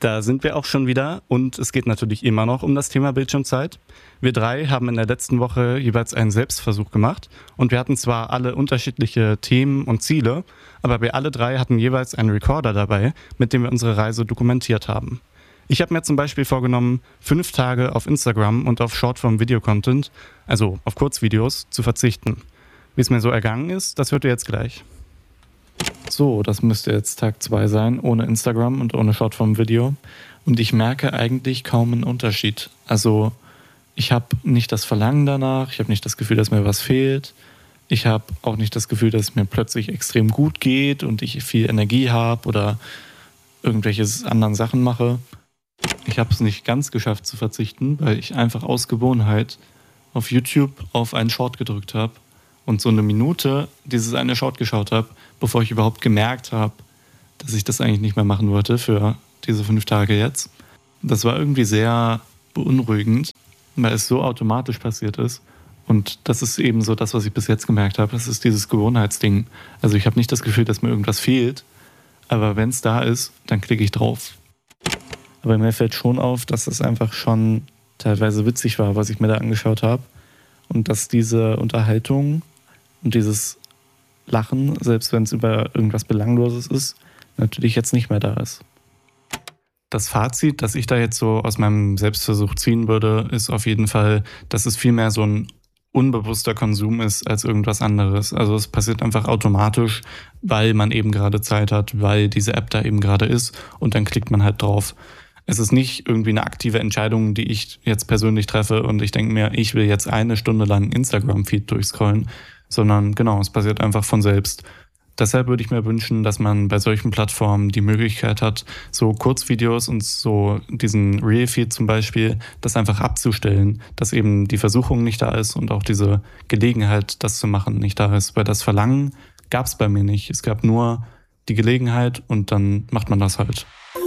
Da sind wir auch schon wieder und es geht natürlich immer noch um das Thema Bildschirmzeit. Wir 3 haben in der letzten Woche jeweils einen Selbstversuch gemacht und wir hatten zwar alle unterschiedliche Themen und Ziele, aber wir alle 3 hatten jeweils einen Recorder dabei, mit dem wir unsere Reise dokumentiert haben. Ich habe mir zum Beispiel vorgenommen, 5 Tage auf Instagram und auf Shortform-Video-Content, also auf Kurzvideos, zu verzichten. Wie es mir so ergangen ist, das hört ihr jetzt gleich. So, das müsste jetzt Tag 2 sein, ohne Instagram und ohne Shortform-Video. Und ich merke eigentlich kaum einen Unterschied. Also ich habe nicht das Verlangen danach, ich habe nicht das Gefühl, dass mir was fehlt. Ich habe auch nicht das Gefühl, dass es mir plötzlich extrem gut geht und ich viel Energie habe oder irgendwelche anderen Sachen mache. Ich habe es nicht ganz geschafft zu verzichten, weil ich einfach aus Gewohnheit auf YouTube auf einen Short gedrückt habe und so eine Minute dieses eine Short geschaut habe, bevor ich überhaupt gemerkt habe, dass ich das eigentlich nicht mehr machen wollte für diese 5 Tage jetzt. Das war irgendwie sehr beunruhigend, weil es so automatisch passiert ist. Und das ist eben so das, was ich bis jetzt gemerkt habe. Das ist dieses Gewohnheitsding. Also ich habe nicht das Gefühl, dass mir irgendwas fehlt, aber wenn es da ist, dann klicke ich drauf. Aber mir fällt schon auf, dass es einfach schon teilweise witzig war, was ich mir da angeschaut habe. Und dass diese Unterhaltung und dieses Lachen, selbst wenn es über irgendwas Belangloses ist, natürlich jetzt nicht mehr da ist. Das Fazit, das ich da jetzt so aus meinem Selbstversuch ziehen würde, ist auf jeden Fall, dass es viel mehr so ein unbewusster Konsum ist als irgendwas anderes. Also es passiert einfach automatisch, weil man eben gerade Zeit hat, weil diese App da eben gerade ist und dann klickt man halt drauf. Es ist nicht irgendwie eine aktive Entscheidung, die ich jetzt persönlich treffe und ich denke mir, ich will jetzt 1 Stunde lang Instagram-Feed durchscrollen, sondern genau, es passiert einfach von selbst. Deshalb würde ich mir wünschen, dass man bei solchen Plattformen die Möglichkeit hat, so Kurzvideos und so diesen Reel-Feed zum Beispiel, das einfach abzustellen, dass eben die Versuchung nicht da ist und auch diese Gelegenheit, das zu machen, nicht da ist. Weil das Verlangen gab es bei mir nicht. Es gab nur die Gelegenheit und dann macht man das halt.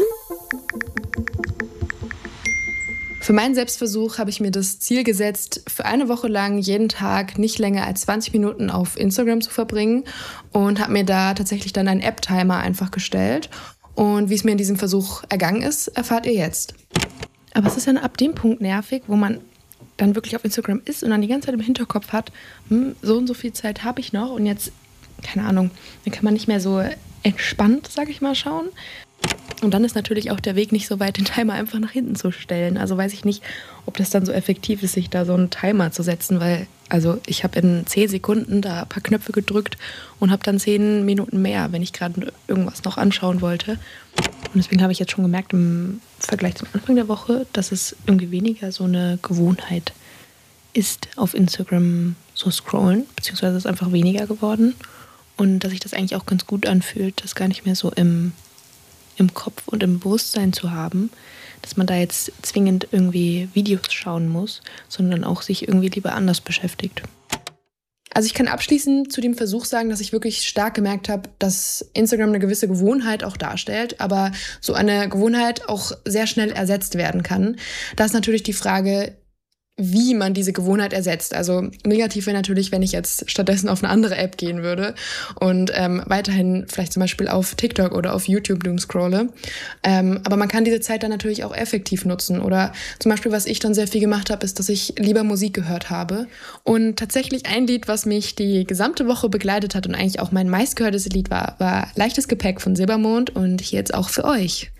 Für meinen Selbstversuch habe ich mir das Ziel gesetzt, für eine Woche lang jeden Tag nicht länger als 20 Minuten auf Instagram zu verbringen und habe mir da tatsächlich dann einen App-Timer einfach gestellt. Und wie es mir in diesem Versuch ergangen ist, erfahrt ihr jetzt. Aber es ist dann ab dem Punkt nervig, wo man dann wirklich auf Instagram ist und dann die ganze Zeit im Hinterkopf hat, so und so viel Zeit habe ich noch und jetzt, keine Ahnung, dann kann man nicht mehr so entspannt, sag ich mal, schauen. Und dann ist natürlich auch der Weg nicht so weit, den Timer einfach nach hinten zu stellen. Also weiß ich nicht, ob das dann so effektiv ist, sich da so einen Timer zu setzen, weil also ich habe in 10 Sekunden da ein paar Knöpfe gedrückt und habe dann 10 Minuten mehr, wenn ich gerade irgendwas noch anschauen wollte. Und deswegen habe ich jetzt schon gemerkt im Vergleich zum Anfang der Woche, dass es irgendwie weniger so eine Gewohnheit ist, auf Instagram so scrollen, beziehungsweise ist es einfach weniger geworden. Und dass sich das eigentlich auch ganz gut anfühlt, das gar nicht mehr so im Kopf und im Bewusstsein zu haben, dass man da jetzt zwingend irgendwie Videos schauen muss, sondern auch sich irgendwie lieber anders beschäftigt. Also ich kann abschließend zu dem Versuch sagen, dass ich wirklich stark gemerkt habe, dass Instagram eine gewisse Gewohnheit auch darstellt, aber so eine Gewohnheit auch sehr schnell ersetzt werden kann. Da ist natürlich die Frage, wie man diese Gewohnheit ersetzt. Also negativ wäre natürlich, wenn ich jetzt stattdessen auf eine andere App gehen würde und weiterhin vielleicht zum Beispiel auf TikTok oder auf YouTube doomscrolle. Aber man kann diese Zeit dann natürlich auch effektiv nutzen. Oder zum Beispiel, was ich dann sehr viel gemacht habe, ist, dass ich lieber Musik gehört habe. Und tatsächlich ein Lied, was mich die gesamte Woche begleitet hat und eigentlich auch mein meistgehörtes Lied war Leichtes Gepäck von Silbermond und hier jetzt auch für euch.